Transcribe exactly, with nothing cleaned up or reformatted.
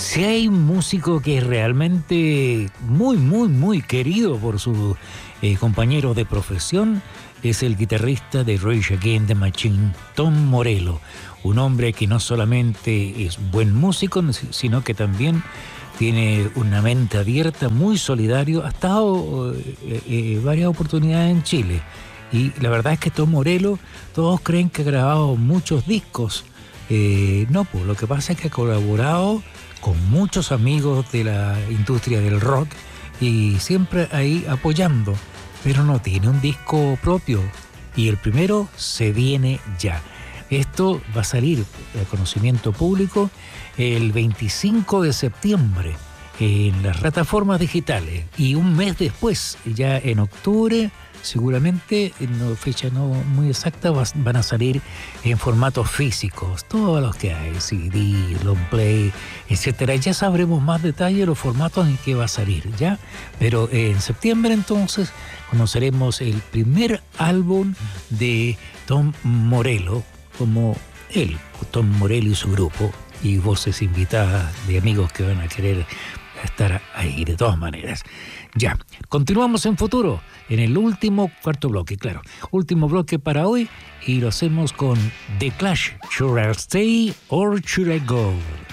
Si hay un músico que es realmente muy, muy, muy querido por sus eh, compañeros de profesión, es el guitarrista de Rage Against the Machine, Tom Morello. Un hombre que no solamente es buen músico, sino que también tiene una mente abierta, muy solidario. Ha estado eh, eh, varias oportunidades en Chile. Y la verdad es que Tom Morello, todos creen que ha grabado muchos discos. Eh, no, pues lo que pasa es que ha colaborado con muchos amigos de la industria del rock y siempre ahí apoyando, pero no tiene un disco propio y el primero se viene ya. Esto va a salir a conocimiento público el veinticinco de septiembre en las plataformas digitales y un mes después, ya en octubre, seguramente, no, fecha no muy exacta, van a salir en formatos físicos, todos los que hay, C D, long play, etcétera. Ya sabremos más detalles, los formatos en que va a salir, ¿ya? Pero en septiembre entonces conoceremos el primer álbum de Tom Morello, como él, Tom Morello y su grupo, y voces invitadas de amigos que van a querer estar ahí de todas maneras. Ya, continuamos en futuro, en el último cuarto bloque, claro, último bloque para hoy, y lo hacemos con The Clash, Should I Stay or Should I Go?